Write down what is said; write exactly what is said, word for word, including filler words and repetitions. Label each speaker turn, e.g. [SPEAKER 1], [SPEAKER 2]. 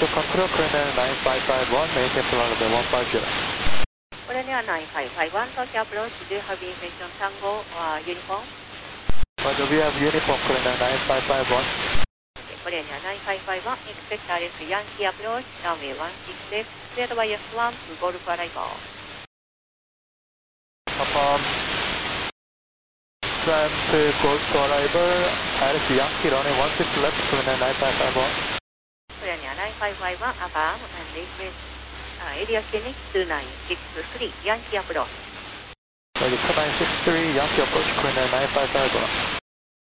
[SPEAKER 1] to control Korean nine five five one, maintain flight level one five zero.
[SPEAKER 2] Korean nine five five one, Tokyo approach, do you have information Tango or uniform?
[SPEAKER 1] Roger, we have uniform Korean nine five five one.
[SPEAKER 2] Korean nine five five one, expect R F Yankee approach, runway one six left, cleared by S one to Golf arrival.
[SPEAKER 1] Upon tram to Golf arrival, R F Yankee runway one six left, Korean nine five five one.
[SPEAKER 2] Korean nine five five one, above and request uh, area scenic two nine six three, Yankee approach.
[SPEAKER 1] Roger, two nine six three, Yankee approach, Korean nine five five one.